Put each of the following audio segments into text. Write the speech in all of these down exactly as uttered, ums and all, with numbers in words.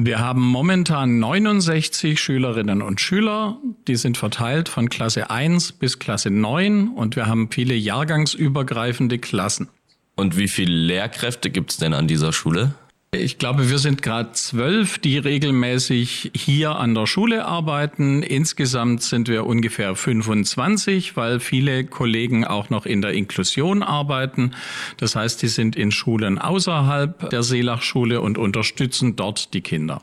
Wir haben momentan neunundsechzig Schülerinnen und Schüler. Die sind verteilt von Klasse eins bis Klasse neun und wir haben viele jahrgangsübergreifende Klassen. Und wie viele Lehrkräfte gibt es denn an dieser Schule? Ich glaube, wir sind gerade zwölf, die regelmäßig hier an der Schule arbeiten. Insgesamt sind wir ungefähr fünfundzwanzig, weil viele Kollegen auch noch in der Inklusion arbeiten. Das heißt, die sind in Schulen außerhalb der Seelach-Schule und unterstützen dort die Kinder.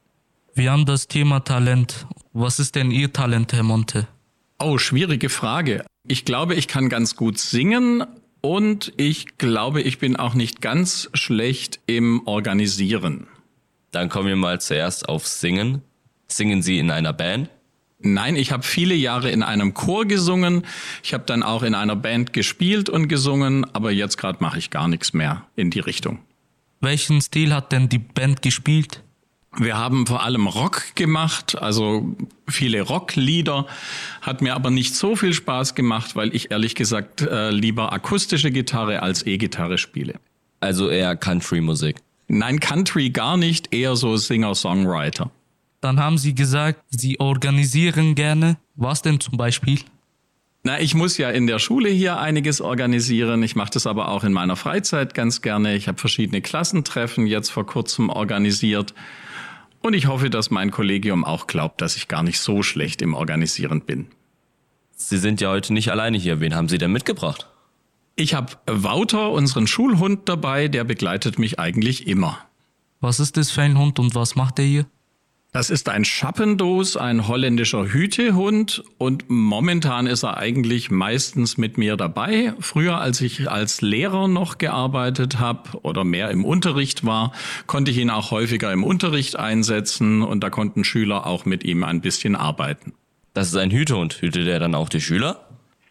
Wir haben das Thema Talent. Was ist denn Ihr Talent, Herr Monte? Oh, schwierige Frage. Ich glaube, ich kann ganz gut singen. Und ich glaube, ich bin auch nicht ganz schlecht im Organisieren. Dann kommen wir mal zuerst auf Singen. Singen Sie in einer Band? Nein, ich habe viele Jahre in einem Chor gesungen. Ich habe dann auch in einer Band gespielt und gesungen, aber jetzt gerade mache ich gar nichts mehr in die Richtung. Welchen Stil hat denn die Band gespielt? Wir haben vor allem Rock gemacht, also viele Rocklieder, hat mir aber nicht so viel Spaß gemacht, weil ich ehrlich gesagt äh, lieber akustische Gitarre als E-Gitarre spiele. Also eher Country-Musik? Nein, Country gar nicht, eher so Singer-Songwriter. Dann haben Sie gesagt, Sie organisieren gerne. Was denn zum Beispiel? Na, ich muss ja in der Schule hier einiges organisieren. Ich mache das aber auch in meiner Freizeit ganz gerne. Ich habe verschiedene Klassentreffen jetzt vor kurzem organisiert. Und ich hoffe, dass mein Kollegium auch glaubt, dass ich gar nicht so schlecht im Organisieren bin. Sie sind ja heute nicht alleine hier. Wen haben Sie denn mitgebracht? Ich habe Wouter, unseren Schulhund, dabei. Der begleitet mich eigentlich immer. Was ist das für ein Hund und was macht er hier? Das ist ein Schappendos, ein holländischer Hütehund. Und momentan ist er eigentlich meistens mit mir dabei. Früher, als ich als Lehrer noch gearbeitet habe oder mehr im Unterricht war, konnte ich ihn auch häufiger im Unterricht einsetzen. Und da konnten Schüler auch mit ihm ein bisschen arbeiten. Das ist ein Hütehund. Hütet er dann auch die Schüler?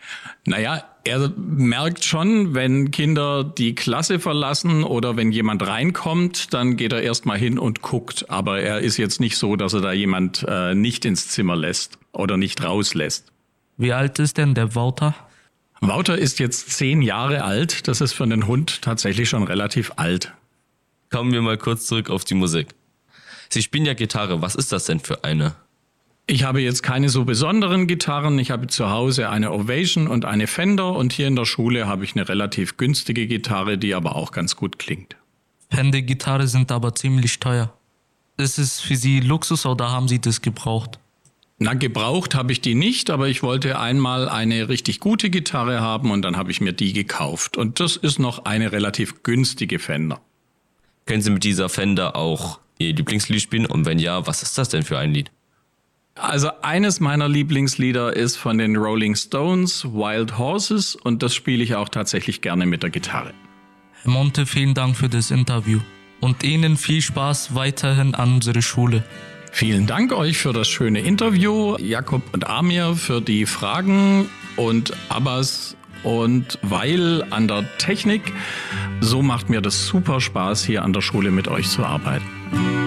Naja, er merkt schon, wenn Kinder die Klasse verlassen oder wenn jemand reinkommt, dann geht er erst mal hin und guckt. Aber er ist jetzt nicht so, dass er da jemand äh, nicht ins Zimmer lässt oder nicht rauslässt. Wie alt ist denn der Wouter? Wouter ist jetzt zehn Jahre alt. Das ist für einen Hund tatsächlich schon relativ alt. Kommen wir mal kurz zurück auf die Musik. Sie spielen ja Gitarre. Was ist das denn für eine? Ich habe jetzt keine so besonderen Gitarren. Ich habe zu Hause eine Ovation und eine Fender und hier in der Schule habe ich eine relativ günstige Gitarre, die aber auch ganz gut klingt. Fender-Gitarre sind aber ziemlich teuer. Ist es für Sie Luxus oder haben Sie das gebraucht? Na, gebraucht habe ich die nicht, aber ich wollte einmal eine richtig gute Gitarre haben und dann habe ich mir die gekauft. Und das ist noch eine relativ günstige Fender. Können Sie mit dieser Fender auch Ihr Lieblingslied spielen? Und wenn ja, was ist das denn für ein Lied? Also eines meiner Lieblingslieder ist von den Rolling Stones, Wild Horses, und das spiele ich auch tatsächlich gerne mit der Gitarre. Herr Monte, vielen Dank für das Interview und Ihnen viel Spaß weiterhin an unserer Schule. Vielen Dank euch für das schöne Interview, Jakob und Amir für die Fragen und Abbas und Weil an der Technik. So macht mir das super Spaß, hier an der Schule mit euch zu arbeiten.